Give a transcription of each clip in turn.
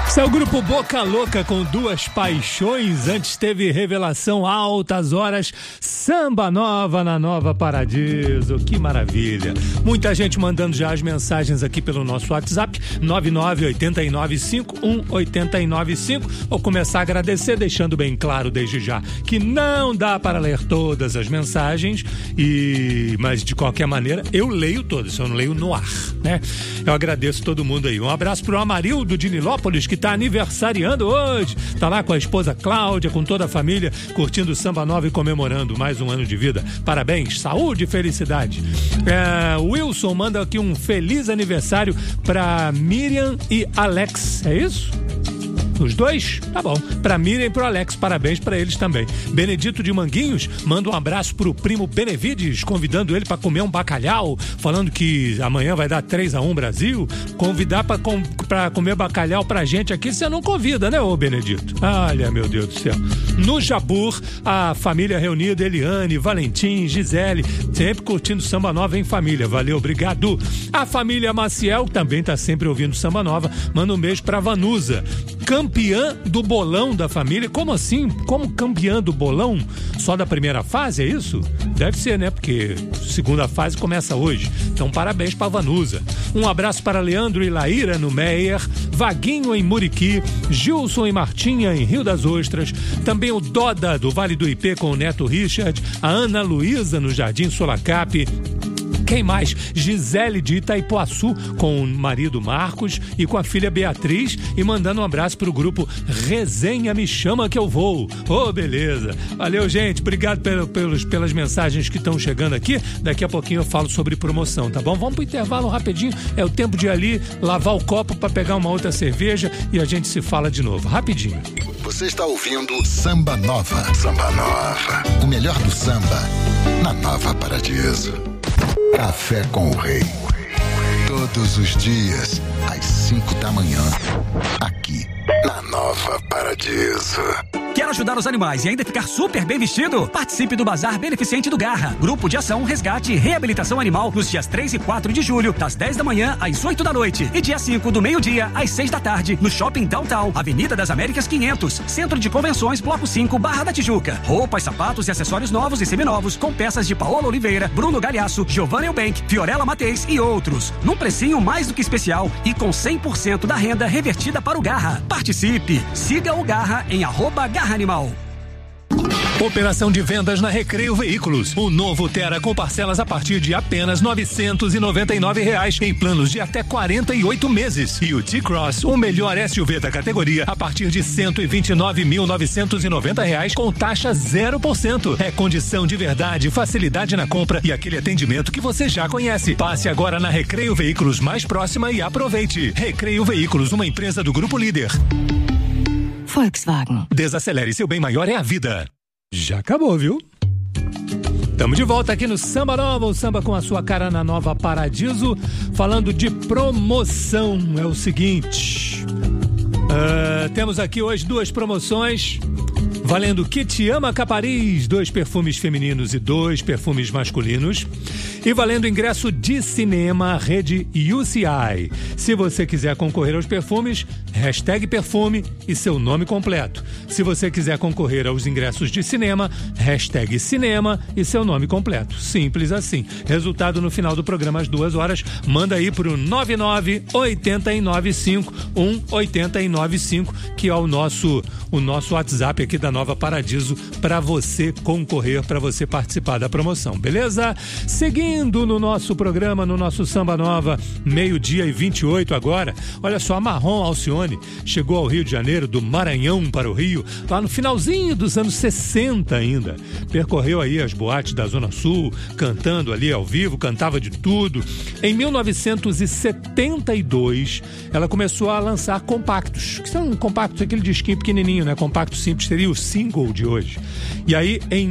Esse é o grupo Boca Louca com Duas Paixões. Antes teve Revelação, Altas Horas, Samba Nova na Nova Paradiso. Que maravilha. Muita gente mandando já as mensagens aqui pelo nosso WhatsApp, 9989518095. Vou começar a agradecer, deixando bem claro desde já que não dá para ler todas as mensagens, mas de qualquer maneira eu leio todas, eu não leio no ar, né? Eu agradeço todo mundo aí. Um abraço pro Amarildo de Nilópolis, que tá aniversariando hoje. Tá lá com a esposa Cláudia, com toda a família, curtindo o Samba Nova e comemorando mais um ano de vida. Parabéns, saúde e felicidade. O Wilson manda aqui um feliz aniversário pra Miriam e Alex. É isso? Os dois? Tá bom. Pra Miriam e pro Alex, parabéns pra eles também. Benedito de Manguinhos manda um abraço pro primo Benevides, convidando ele pra comer um bacalhau, falando que amanhã vai dar 3-1 Brasil. Convidar pra comer bacalhau pra gente aqui, você não convida, né, ô Benedito? Olha, meu Deus do céu. No Jabur, a família reunida, Eliane, Valentim, Gisele, sempre curtindo Samba Nova em família. Valeu, obrigado. A família Maciel, que também tá sempre ouvindo Samba Nova, manda um beijo pra Vanusa. Campeã do bolão da família. Como assim? Como campeã do bolão? Só da primeira fase, é isso? Deve ser, né? Porque segunda fase começa hoje. Então, parabéns pra Vanusa. Um abraço para Leandro e Laíra no Meier, Vaguinho em Muriqui, Gilson e Martinha em Rio das Ostras, também o Doda do Vale do Ipê com o neto Richard, a Ana Luísa no Jardim Solacap. Quem mais? Gisele de Itaipuaçu com o marido Marcos e com a filha Beatriz, e mandando um abraço pro grupo Resenha Me Chama Que Eu Vou. Beleza. Valeu, gente. Obrigado pelas mensagens que estão chegando aqui. Daqui a pouquinho eu falo sobre promoção, tá bom? Vamos pro intervalo rapidinho. É o tempo de ir ali lavar o copo para pegar uma outra cerveja e a gente se fala de novo. Rapidinho. Você está ouvindo Samba Nova. Samba Nova. O melhor do samba na Nova Paradiso. Café com o Rei. Todos os dias, às 5 da manhã, aqui na Nova Paradiso. Quer ajudar os animais e ainda ficar super bem vestido? Participe do Bazar Beneficente do Garra. Grupo de Ação, Resgate e Reabilitação Animal nos dias 3 e 4 de julho, das 10 da manhã às 8 da noite. E dia 5 do meio-dia às 6 da tarde, no Shopping Downtown, Avenida das Américas 500, Centro de Convenções, Bloco 5, Barra da Tijuca. Roupas, sapatos e acessórios novos e seminovos, com peças de Paola Oliveira, Bruno Galhaço, Giovanna Eubank, Fiorella Mateis e outros. Num precinho mais do que especial e com 100% da renda revertida para o Garra. Participe! Siga o Garra em @Garra Animal. Operação de vendas na Recreio Veículos. O novo Tera com parcelas a partir de apenas R$ 999 em planos de até 48 meses. E o T-Cross, o melhor SUV da categoria, a partir de R$ 129.990 com taxa 0%. É condição de verdade, facilidade na compra e aquele atendimento que você já conhece. Passe agora na Recreio Veículos mais próxima e aproveite. Recreio Veículos, uma empresa do Grupo Líder. Volkswagen. Desacelere, seu bem maior é a vida. Já acabou, viu? Estamos de volta aqui no Samba Nova, o samba com a sua cara na Nova Paradiso, falando de promoção. É o seguinte, temos aqui hoje duas promoções, valendo Kit Ama Capariz, 2 perfumes femininos e 2 perfumes masculinos, e valendo ingresso de cinema rede UCI. Se você quiser concorrer aos perfumes, #perfume e seu nome completo. Se você quiser concorrer aos ingressos de cinema, #cinema e seu nome completo. Simples assim. Resultado no final do programa às 2 horas. Manda aí pro 998951895, que é o nosso WhatsApp aqui da Nova Paradiso, para você concorrer, para você participar da promoção, beleza? Seguindo no nosso programa, no nosso Samba Nova, 12:28 agora. Olha só, a Marrom Alcione chegou ao Rio de Janeiro, do Maranhão para o Rio, lá no finalzinho dos anos 60 ainda. Percorreu aí as boates da Zona Sul, cantando ali ao vivo, cantava de tudo. Em 1972, ela começou a lançar compactos, que são compactos, aquele disquinho pequenininho, né? Compacto simples, seria o single de hoje. E aí, em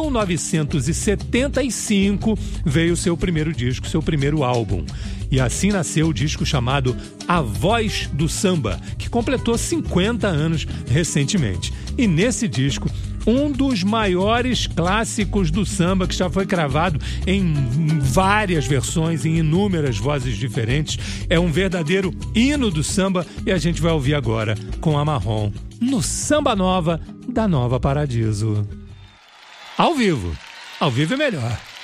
1975, veio o seu primeiro disco, seu primeiro álbum. E assim nasceu o disco chamado A Voz do Samba, que completou 50 anos recentemente. E nesse disco um dos maiores clássicos do samba, que já foi gravado em várias versões, em inúmeras vozes diferentes. É um verdadeiro hino do samba e a gente vai ouvir agora com a Marrom no Samba Nova da Nova Paradiso. Ao vivo é melhor.